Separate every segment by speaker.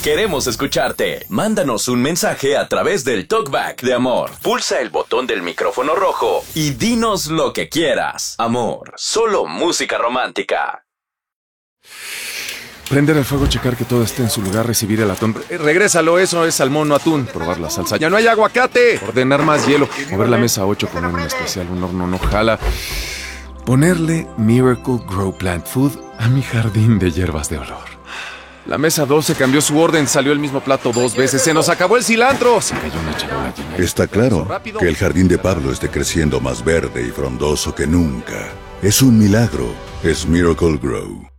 Speaker 1: Queremos escucharte. Mándanos un mensaje a través del TalkBack de Amor. Pulsa el botón del micrófono rojo y dinos lo que quieras. Amor, solo música romántica.
Speaker 2: Prender el fuego, checar que todo esté en su lugar, recibir el atún. Regrésalo, eso es salmón, no atún. Probar la salsa. ¡Ya no hay aguacate! Ordenar más hielo. Mover la mesa 8, poner un especial, un horno no jala. Ponerle Miracle Grow Plant Food a mi jardín de hierbas de olor. La mesa 12 cambió su orden, salió el mismo plato 2 veces. ¡Se nos acabó el cilantro! Se cayó una charola llena.
Speaker 3: Está claro que el jardín de Pablo esté creciendo más verde y frondoso que nunca. Es un milagro. Es Miracle Grow.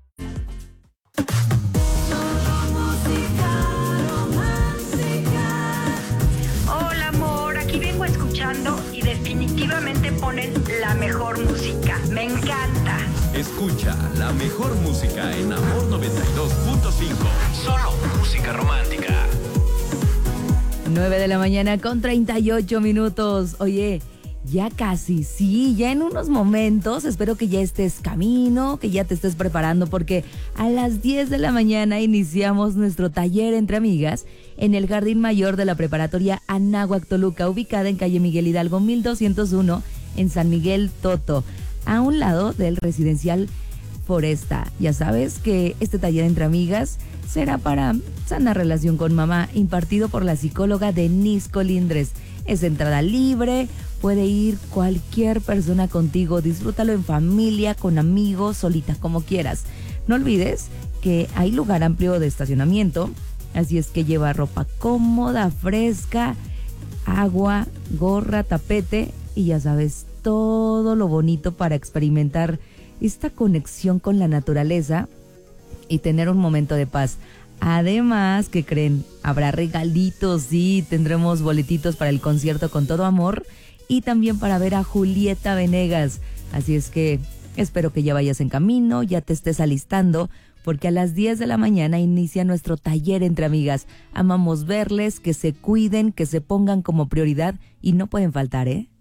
Speaker 4: Hola amor, aquí vengo escuchando y definitivamente ponen la mejor música. Me encanta.
Speaker 1: Escucha la mejor música en Amor 92.5. Solo música romántica.
Speaker 5: 9 de la mañana con 38 minutos. Oye, ya casi, sí, ya en unos momentos. Espero que ya estés camino, que ya te estés preparando, porque a las 10 de la mañana iniciamos nuestro taller entre amigas en el Jardín Mayor de la Preparatoria Anáhuac Toluca, ubicada en calle Miguel Hidalgo 1201 en San Miguel Toto, a un lado del residencial Foresta. Ya sabes que este taller entre amigas será para sana relación con mamá, impartido por la psicóloga Denise Colindres. Es entrada libre, puede ir cualquier persona contigo, disfrútalo en familia, con amigos, solita, como quieras. No olvides que hay lugar amplio de estacionamiento, así es que lleva ropa cómoda, fresca, agua, gorra, tapete y ya sabes, todo lo bonito para experimentar esta conexión con la naturaleza y tener un momento de paz. Además, ¿qué creen? Habrá regalitos, sí, tendremos boletitos para el concierto Con Todo Amor y también para ver a Julieta Venegas. Así es que espero que ya vayas en camino, ya te estés alistando, porque a las 10 de la mañana inicia nuestro taller entre amigas. Amamos verles, que se cuiden, que se pongan como prioridad y no pueden faltar, ¿eh?